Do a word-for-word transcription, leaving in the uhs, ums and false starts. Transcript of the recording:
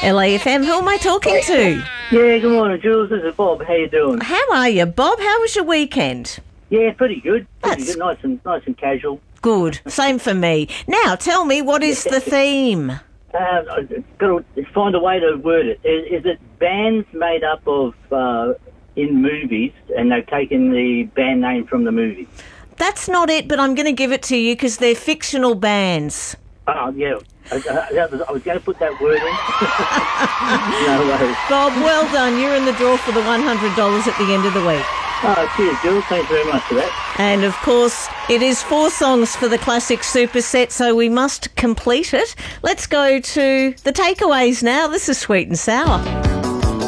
L A F M. Who am I talking to? Yeah, good morning, Jules. This is Bob. How you doing? How are you, Bob? How was your weekend? Yeah, pretty good. Pretty That's- good. Nice and nice and casual. Good. Same for me. Now, tell me, what is the theme? Uh, I've got to find a way to word it. Is, is it bands made up of uh, in movies, and they've taken the band name from the movie? That's not it, but I'm going to give it to you because they're fictional bands. Oh, yeah. I, I, that was, I was going to put that word in. No worries. Bob, well done. You're in the draw for the one hundred dollars at the end of the week. Oh, cheers, Jules. Thanks very much for that. And, of course, it is four songs for the classic superset, so we must complete it. Let's go to the takeaways now. This is Sweet and Sour.